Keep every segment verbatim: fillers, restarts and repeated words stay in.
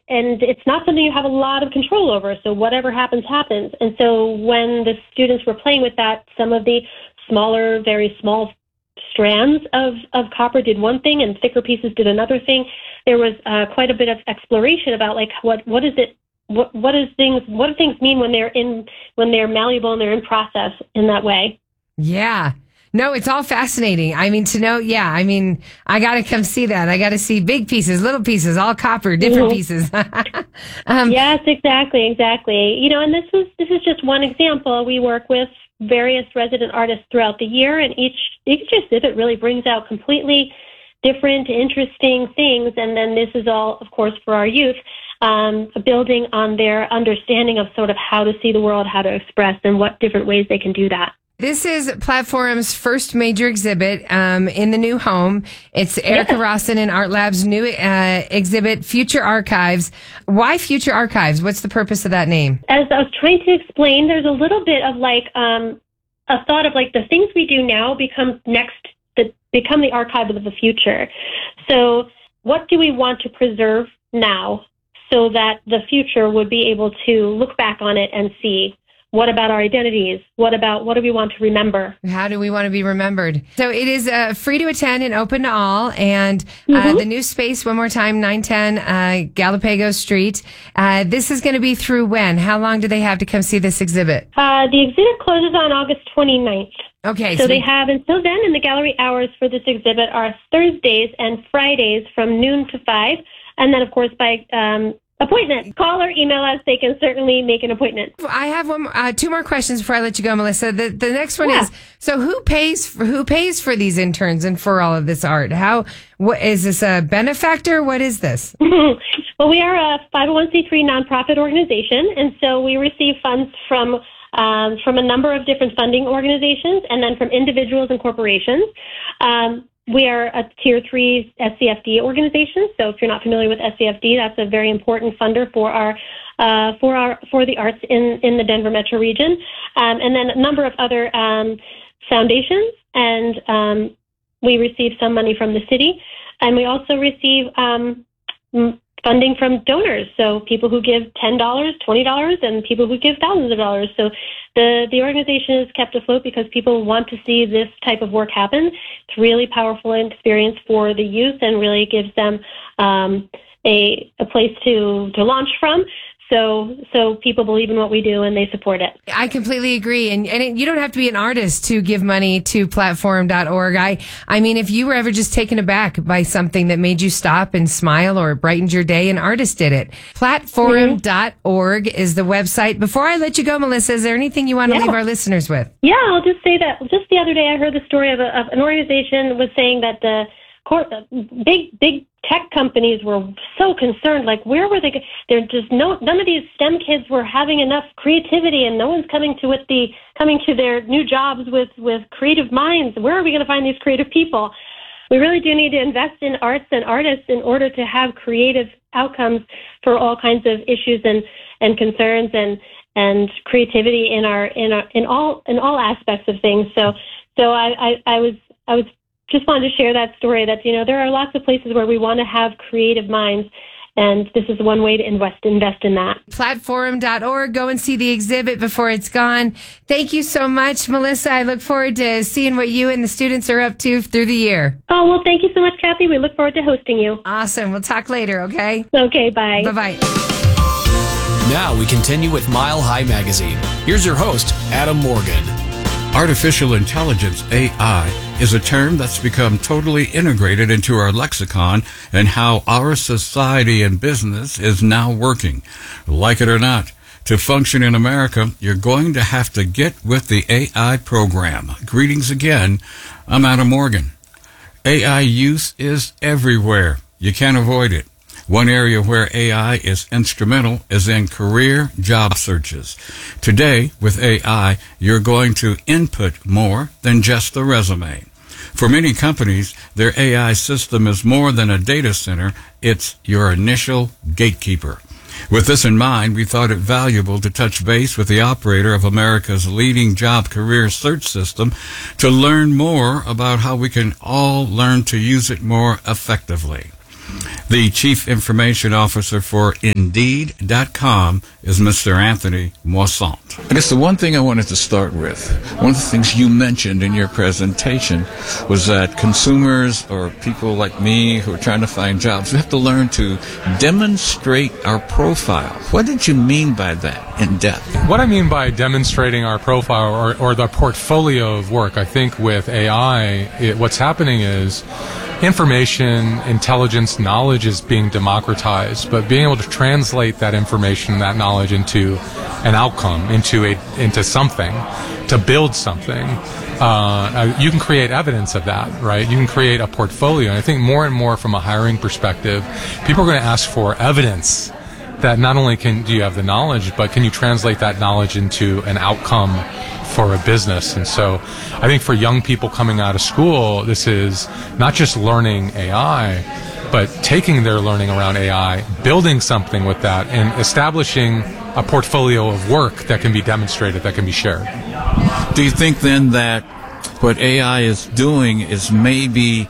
and it's not something you have a lot of control over. So whatever happens, happens. And so when the students were playing with that, some of the smaller, very small strands of, of copper did one thing and thicker pieces did another thing. There was uh, quite a bit of exploration about like what, what is it, what, what is things, what do things mean when they're in, when they're malleable and they're in process in that way? Yeah. No, it's all fascinating. I mean, to know, yeah, I mean, I got to come see that. I got to see big pieces, little pieces, all copper, different mm-hmm. pieces. um, yes, exactly, exactly. You know, and this is, this is just one example. We work with various resident artists throughout the year, and each, each exhibit really brings out completely different, interesting things. And then this is all, of course, for our youth, um, building on their understanding of sort of how to see the world, how to express, and what different ways they can do that. This is Platform's first major exhibit um, in the new home. It's Erica yeah. Rawson and Art Lab's new uh, exhibit, Future Archives. Why Future Archives? What's the purpose of that name? As I was trying to explain, there's a little bit of like um, a thought of like the things we do now become next, the, become the archive of the future. So what do we want to preserve now so that the future would be able to look back on it and see, what about our identities? What about, what do we want to remember? How do we want to be remembered? So it is uh, free to attend and open to all. And uh, mm-hmm. the new space, one more time, nine ten uh, Galapagos Street. Uh, this is going to be through when? How long do they have to come see this exhibit? Uh, the exhibit closes on August twenty-ninth. Okay. So, so they have until then, and the gallery hours for this exhibit are Thursdays and Fridays from noon to five. And then, of course, by um, appointment. Call or email us. They can certainly make an appointment. I have one, uh, two more questions before I let you go, Melissa. The the next one yeah. is, so who pays for, who pays for these interns and for all of this art? How, what is this a benefactor? What is this? Well, we are a five oh one c three nonprofit organization, and so we receive funds from um, from a number of different funding organizations, and then from individuals and corporations. Um, We are a tier three S C F D organization. So if you're not familiar with S C F D, that's a very important funder for our, uh, for our, for the arts in, in the Denver metro region. Um, and then a number of other, um, foundations. And, um, we receive some money from the city, and we also receive, um, funding from donors. So people who give ten dollars, twenty dollars, and people who give thousands of dollars. So the, the organization is kept afloat because people want to see this type of work happen. It's really powerful experience for the youth and really gives them um, a, a place to, to launch from. So, so people believe in what we do and they support it. I completely agree. And, and it, you don't have to be an artist to give money to platform dot org. I, I mean, if you were ever just taken aback by something that made you stop and smile or brightened your day, an artist did it. platform dot org mm-hmm. is the website. Before I let you go, Melissa, is there anything you want to yeah. leave our listeners with? Yeah, I'll just say that just the other day I heard the story of, a, of an organization was saying that the Cor- big, big tech companies were so concerned. Like, where were they? Go- They're just no. None of these STEM kids were having enough creativity, and no one's coming to with the coming to their new jobs with with creative minds. Where are we going to find these creative people? We really do need to invest in arts and artists in order to have creative outcomes for all kinds of issues and and concerns and and creativity in our in our in all in all aspects of things. So so I I, I was I was. just wanted to share that story that, you know, there are lots of places where we want to have creative minds, and this is one way to invest invest in that. platform dot org. Go and see the exhibit before it's gone. Thank you so much, Melissa. I look forward to seeing what you and the students are up to through the year. Oh, well, thank you so much, Kathy. We look forward to hosting you. Awesome. We'll talk later, okay? Okay, bye. Bye-bye. Now we continue with Mile High Magazine. Here's your host, Adam Morgan. Artificial intelligence, A I, is a term that's become totally integrated into our lexicon and how our society and business is now working. Like it or not, to function in America, you're going to have to get with the A I program. Greetings again. I'm Adam Morgan. A I use is everywhere. You can't avoid it. One area where A I is instrumental is in career job searches. Today, with A I, you're going to input more than just the resume. For many companies, their A I system is more than a data center. It's your initial gatekeeper. With this in mind, we thought it valuable to touch base with the operator of America's leading job career search system to learn more about how we can all learn to use it more effectively. The Chief Information Officer for Indeed dot com is Mister Anthony Moissant. I guess the one thing I wanted to start with, one of the things you mentioned in your presentation was that consumers or people like me who are trying to find jobs, we have to learn to demonstrate our profile. What did you mean by that in depth? What I mean by demonstrating our profile or, or the portfolio of work, I think with A I, it, what's happening is information, intelligence, knowledge is being democratized, but being able to translate that information, that knowledge into an outcome, into a into something, to build something. Uh, you can create evidence of that, right? You can create a portfolio. And I think more and more from a hiring perspective, people are going to ask for evidence that not only can do you have the knowledge, but can you translate that knowledge into an outcome for a business. And so I think for young people coming out of school, this is not just learning A I, but taking their learning around A I, building something with that, and establishing a portfolio of work that can be demonstrated, that can be shared. Do you think then that what A I is doing is maybe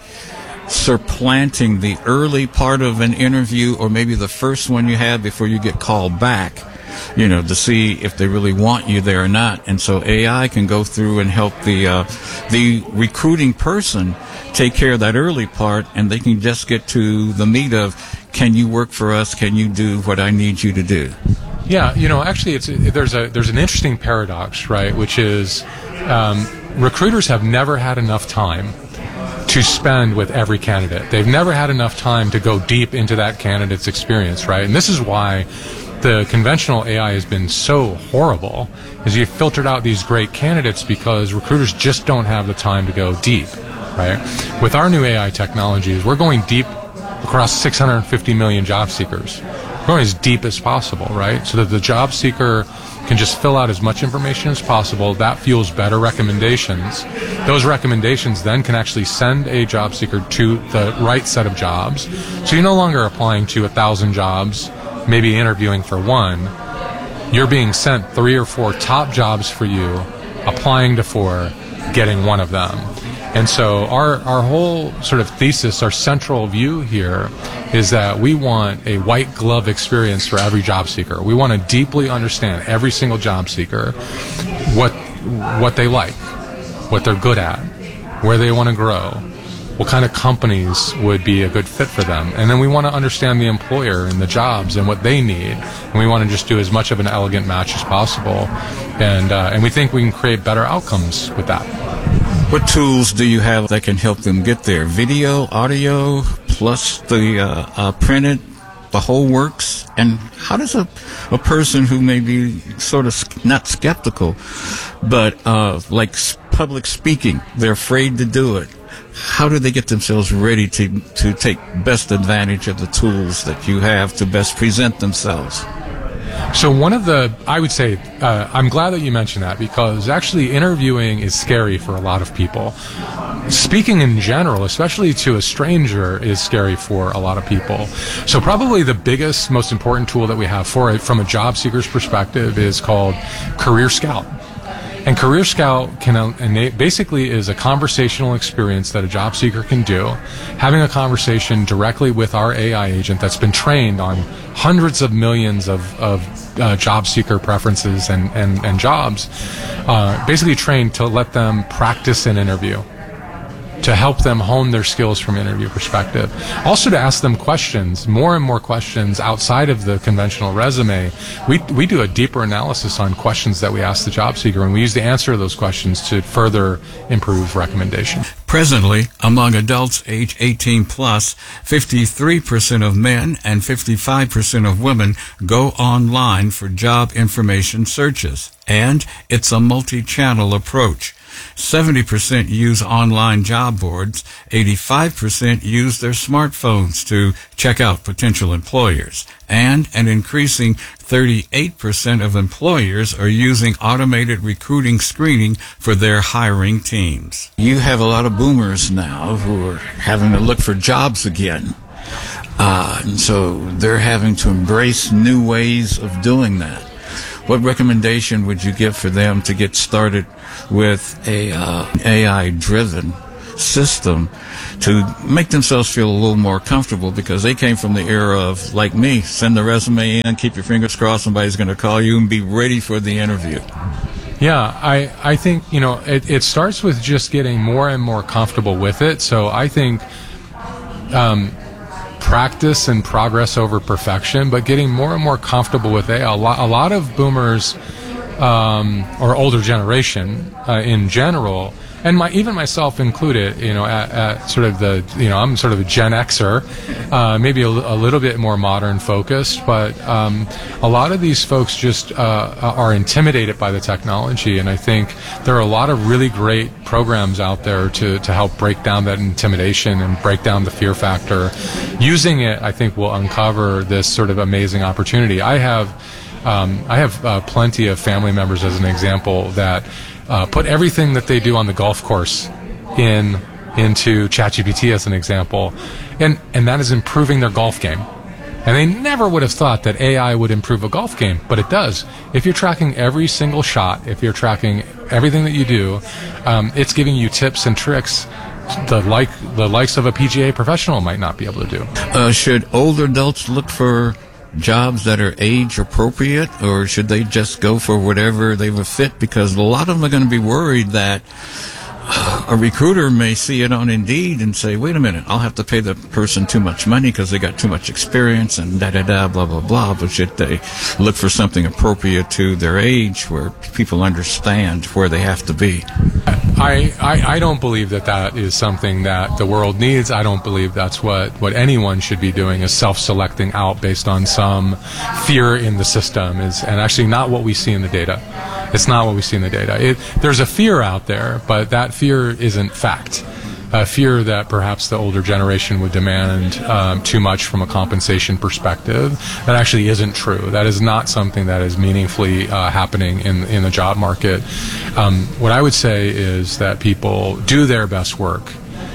supplanting the early part of an interview, or maybe the first one you have before you get called back, you know, to see if they really want you there or not? And so A I can go through and help the uh, the recruiting person take care of that early part, and they can just get to the meat of, can you work for us? Can you do what I need you to do? Yeah, you know, actually, it's there's a there's an interesting paradox, right? Which is um, recruiters have never had enough time to spend with every candidate. They've never had enough time to go deep into that candidate's experience, right? And this is why the conventional A I has been so horrible, is you've filtered out these great candidates because recruiters just don't have the time to go deep, right? With our new A I technologies, we're going deep across six hundred fifty million job seekers. We're going as deep as possible, right? So that the job seeker can just fill out as much information as possible. That fuels better recommendations. Those recommendations then can actually send a job seeker to the right set of jobs. So you're no longer applying to a thousand jobs, maybe interviewing for one. You're being sent three or four top jobs for you, applying to four, getting one of them. And so our, our whole sort of thesis, our central view here is that we want a white glove experience for every job seeker. We want to deeply understand every single job seeker, what what they like, what they're good at, where they want to grow, what kind of companies would be a good fit for them. And then we want to understand the employer and the jobs and what they need. And we want to just do as much of an elegant match as possible. And uh, and we think we can create better outcomes with that. What tools do you have that can help them get there? Video, audio, plus the uh, uh, printed, the whole works? And how does a, a person who may be sort of not skeptical, but uh, like public speaking, they're afraid to do it, how do they get themselves ready to, to take best advantage of the tools that you have to best present themselves? So one of the, I would say, uh, I'm glad that you mentioned that, because actually interviewing is scary for a lot of people. Speaking in general, especially to a stranger, is scary for a lot of people. So probably the biggest, most important tool that we have for it from a job seeker's perspective is called Career Scout. And Career Scout can uh, basically is a conversational experience that a job seeker can do, having a conversation directly with our A I agent that's been trained on hundreds of millions of, of uh, job seeker preferences and, and, and jobs, uh, basically trained to let them practice an interview, to help them hone their skills from an interview perspective. Also to ask them questions, more and more questions outside of the conventional resume. We we do a deeper analysis on questions that we ask the job seeker, and we use the answer to those questions to further improve recommendation. Presently, among adults age eighteen plus, fifty-three percent of men and fifty-five percent of women go online for job information searches. And it's a multi-channel approach. seventy percent use online job boards, eighty-five percent use their smartphones to check out potential employers, and an increasing thirty-eight percent of employers are using automated recruiting screening for their hiring teams. You have a lot of boomers now who are having to look for jobs again. Uh, and so they're having to embrace new ways of doing that. What recommendation would you give for them to get started with a uh, A I-driven system to make themselves feel a little more comfortable, because they came from the era of, like me, send the resume in, keep your fingers crossed, somebody's going to call you, and be ready for the interview. Yeah, I, I think, you know, it, it starts with just getting more and more comfortable with it. So I think um, practice and progress over perfection, but getting more and more comfortable with it. A lot, a lot of boomers um, or older generation uh, in general, and my, even myself included, you know, at, at sort of the, you know, I'm sort of a Gen Xer, uh, maybe a, a little bit more modern focused, but um, a lot of these folks just uh, are intimidated by the technology, and I think there are a lot of really great programs out there to, to help break down that intimidation and break down the fear factor. Using it, I think, will uncover this sort of amazing opportunity. I have, um, I have uh, plenty of family members, as an example, that Uh, put everything that they do on the golf course in into ChatGPT, as an example, and and that is improving their golf game. And they never would have thought that A I would improve a golf game, but it does. If you're tracking every single shot, if you're tracking everything that you do, um, it's giving you tips and tricks the like the likes of a P G A professional might not be able to do. Uh, should older adults look for jobs that are age appropriate, or should they just go for whatever they would fit? Because a lot of them are going to be worried that a recruiter may see it on Indeed and say, wait a minute, I'll have to pay the person too much money because they got too much experience and da-da-da, blah, blah, blah. But should they look for something appropriate to their age, where people understand where they have to be? I, I, I don't believe that that is something that the world needs. I don't believe that's what, what anyone should be doing, is self-selecting out based on some fear in the system, is and actually not what we see in the data. It's not what we see in the data. It, there's a fear out there, but that fear isn't fact. A fear that perhaps the older generation would demand um, too much from a compensation perspective. That actually isn't true. That is not something that is meaningfully uh, happening in in the job market. Um, what I would say is that people do their best work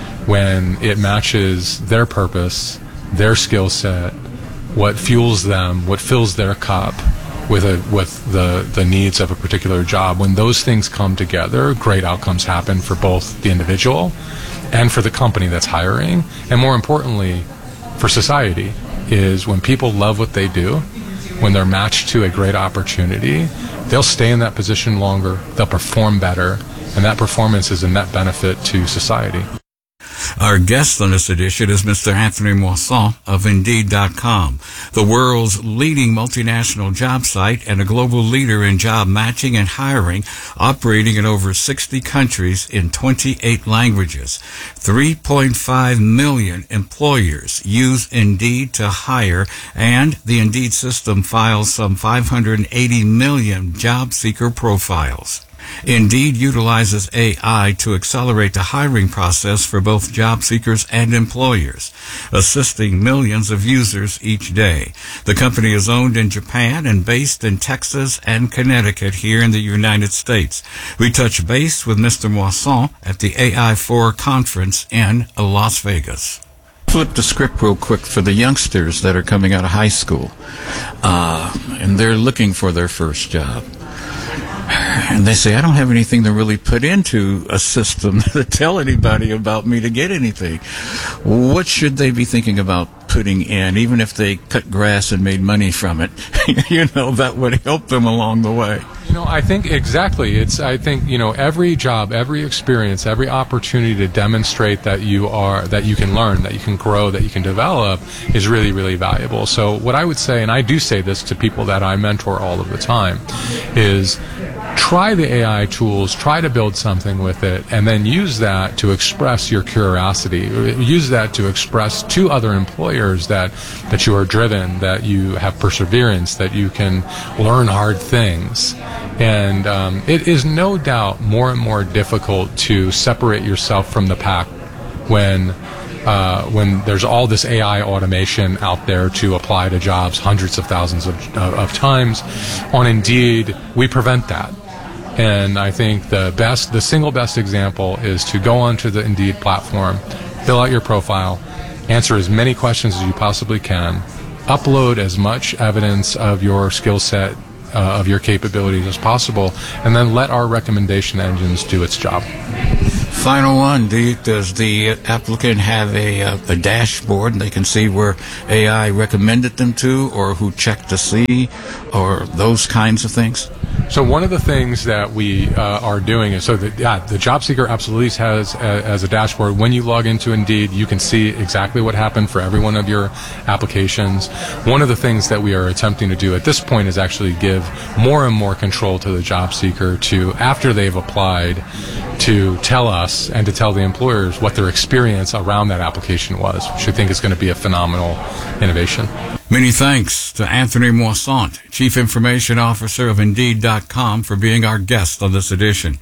when it matches their purpose, their skill set, what fuels them, what fills their cup, with a with the the needs of a particular job. When those things come together, great outcomes happen for both the individual and for the company that's hiring, and more importantly, for society. Is when people love what they do, when they're matched to a great opportunity, they'll stay in that position longer, they'll perform better, and that performance is a net benefit to society. Our guest on this edition is Mister Anthony Moisson of Indeed dot com, the world's leading multinational job site and a global leader in job matching and hiring, operating in over sixty countries in twenty-eight languages. three point five million employers use Indeed to hire, and the Indeed system files some five hundred eighty million job seeker profiles. Indeed utilizes A I to accelerate the hiring process for both job seekers and employers, assisting millions of users each day. The company is owned in Japan and based in Texas and Connecticut here in the United States. We touch base with Mister Moisson at the A I four conference in Las Vegas. Flip the script real quick for the youngsters that are coming out of high school, uh, and they're looking for their first job. And they say, I don't have anything to really put into a system to tell anybody about me to get anything. What should they be thinking about putting in, even if they cut grass and made money from it? You know, that would help them along the way. You know, I think exactly. It's, I think, you know, every job, every experience, every opportunity to demonstrate that you are, that you can learn, that you can grow, that you can develop is really, really valuable. So what I would say, and I do say this to people that I mentor all of the time, is try the A I tools, try to build something with it, and then use that to express your curiosity. Use that to express to other employers that, that you are driven, that you have perseverance, that you can learn hard things. And um, it is no doubt more and more difficult to separate yourself from the pack when uh, when there's all this A I automation out there to apply to jobs hundreds of thousands of, of, of times. On Indeed, we prevent that. And I think the best, the single best example is to go onto the Indeed platform, fill out your profile, answer as many questions as you possibly can, upload as much evidence of your skill set, uh, of your capabilities as possible, and then let our recommendation engines do its job. Final one, do you, does the applicant have a, uh, a dashboard and they can see where A I recommended them to, or who checked to see, or those kinds of things? So one of the things that we uh, are doing is, so that, yeah, the job seeker absolutely has a, as a dashboard. When you log into Indeed, you can see exactly what happened for every one of your applications. One of the things that we are attempting to do at this point is actually give more and more control to the job seeker to, after they've applied, to tell us and to tell the employers what their experience around that application was, which I think is going to be a phenomenal innovation. Many thanks to Anthony Moissant, Chief Information Officer of Indeed dot com, for being our guest on this edition.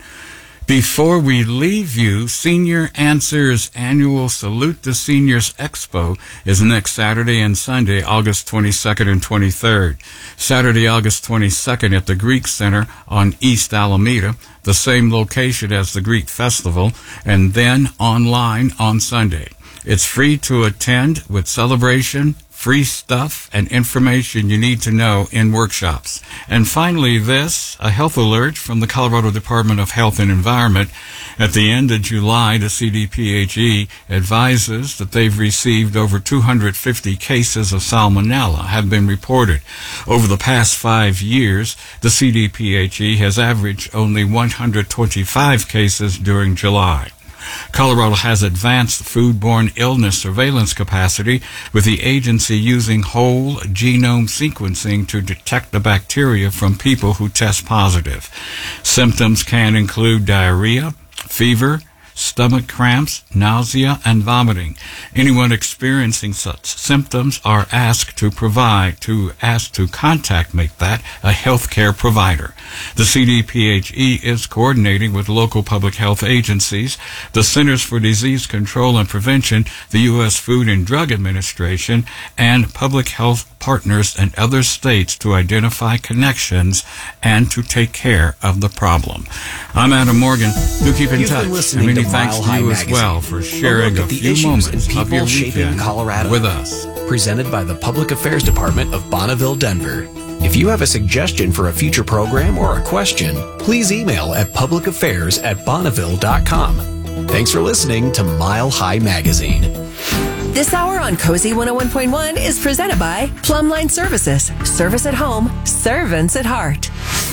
Before we leave you, Senior Answers Annual Salute the Seniors Expo is next Saturday and Sunday, August twenty-second and twenty-third. Saturday, August twenty-second at the Greek Center on East Alameda, the same location as the Greek Festival, and then online on Sunday. It's free to attend with celebration, free stuff, and information you need to know in workshops. And finally this, a health alert from the Colorado Department of Health and Environment. At the end of July, the C D P H E advises that they've received over two hundred fifty cases of salmonella have been reported. Over the past five years, the C D P H E has averaged only one hundred twenty-five cases during July. Colorado has advanced foodborne illness surveillance capacity, with the agency using whole genome sequencing to detect the bacteria from people who test positive. Symptoms can include diarrhea, fever, stomach cramps, nausea, and vomiting. Anyone experiencing such symptoms are asked to provide, to ask to contact, make that, a healthcare provider. The C D P H E is coordinating with local public health agencies, the Centers for Disease Control and Prevention, the U S Food and Drug Administration, and public health partners in other states to identify connections and to take care of the problem. I'm Adam Morgan. Do keep in You've touch. been listening And many to thanks Mile to High you as Magazine. well for A sharing look a at the few issues moments and of people your shaping weekend Colorado. with us. Presented by the Public Affairs Department of Bonneville, Denver. If you have a suggestion for a future program or a question, please email at public affairs at bonneville dot com. Thanks for listening to Mile High Magazine. This hour on Cozy one oh one point one is presented by Plumline Services. Service at home, servants at heart.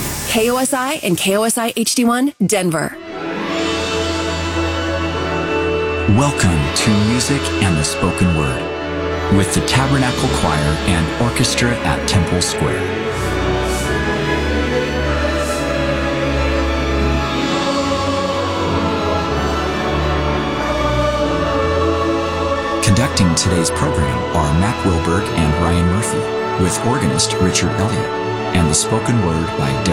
K O S I and K O S I H D one, Denver. Welcome to Music and the Spoken Word with the Tabernacle Choir and Orchestra at Temple Square. Conducting today's program are Mac Wilberg and Ryan Murphy, with organist Richard Elliott, and the spoken word by Derek